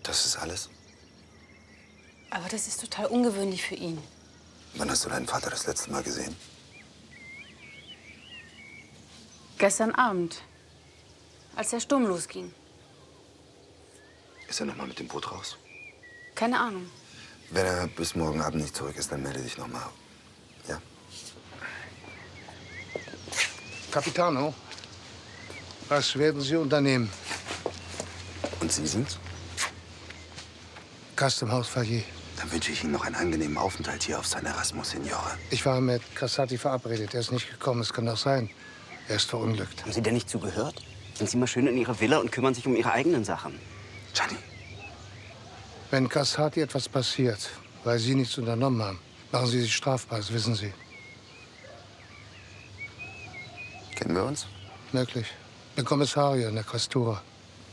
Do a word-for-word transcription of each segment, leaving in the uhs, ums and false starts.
Das ist alles? Aber das ist total ungewöhnlich für ihn. Wann hast du deinen Vater das letzte Mal gesehen? Gestern Abend, als der Sturm losging. Ist er noch mal mit dem Boot raus? Keine Ahnung. Wenn er bis morgen Abend nicht zurück ist, dann melde dich noch mal. Ja? Capitano, was werden Sie unternehmen? Und Sie sind's? Custom House Fayet. Dann wünsche ich Ihnen noch einen angenehmen Aufenthalt hier auf San Erasmus, Signore. Ich war mit Cassati verabredet. Er ist nicht gekommen. Es kann doch sein, er ist verunglückt. Haben Sie denn nicht zugehört? Sind Sie mal schön in Ihrer Villa und kümmern sich um Ihre eigenen Sachen. Gianni. Wenn Cassati etwas passiert, weil Sie nichts unternommen haben, machen Sie sich strafbar, das wissen Sie. Kennen wir uns? Möglich. Ich bin Kommissario in der Questura.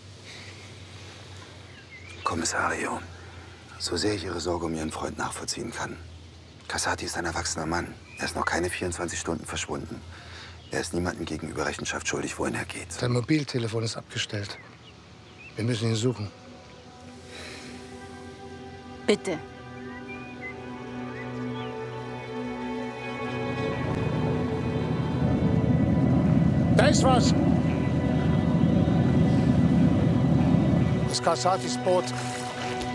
Kommissario, so sehr ich Ihre Sorge um Ihren Freund nachvollziehen kann. Cassati ist ein erwachsener Mann. Er ist noch keine vierundzwanzig Stunden verschwunden. Er ist niemandem gegenüber Rechenschaft schuldig, wohin er geht. Sein Mobiltelefon ist abgestellt. Wir müssen ihn suchen. Bitte. Da ist was! Das ist Cassatis Boot.